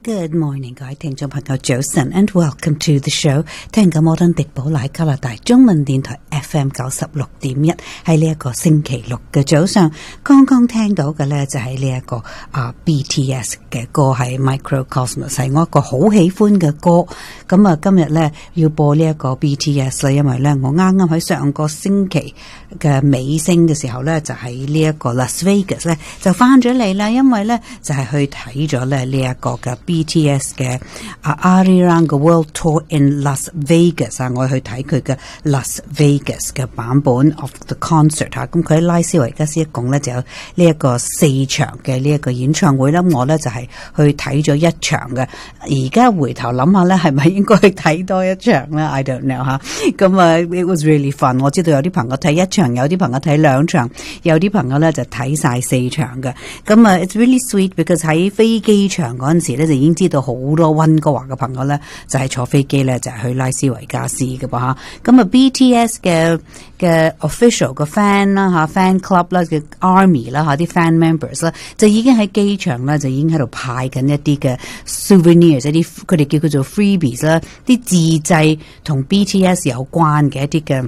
Good morning， 各位聽眾朋友早晨 and welcome to the show。 聽緊摩登迪寶來加拿大中文電台 FM 96.1，喺呢一個星期六嘅早上，剛剛聽到嘅咧就係呢一個BTS 嘅歌，係 Microcosmos， 係我一個好喜歡嘅歌。咁啊，今日咧要播呢一個 BTS 啦，因為咧我啱啱喺上個星期嘅尾聲嘅時候咧，就喺呢一個 Las Vegas 咧就翻咗嚟啦，因為咧就係去睇咗咧呢一個嘅BTS 嘅Ariana 嘅 World Tour in Las Vegas 我去睇佢嘅 Las Vegas 嘅版本 of the concert 咁佢喺拉斯維加斯一共咧就有呢一個4場嘅呢一個演唱會啦，我咧就係去睇咗一場嘅，而家回頭諗下咧係咪應該去睇多一場咧 I don't know 咁it was really fun。 我知道有啲朋友睇一場，有啲朋友睇2場，有啲朋友咧就睇晒4場嘅，咁it's really sweet because 喺飛機場嗰陣時咧就已經知道好多溫哥華嘅朋友咧就係坐飛機咧就係去拉斯維加斯嘅噃咁BTS 嘅 official 嘅 fan 啦fan club 啦嘅 army 啦啲 fan members 啦就已經喺機場啦就已經喺度派緊一啲嘅 souvenirs， 一啲佢哋叫佢做 freebies 啦，啲自製同 BTS 有關嘅一啲嘅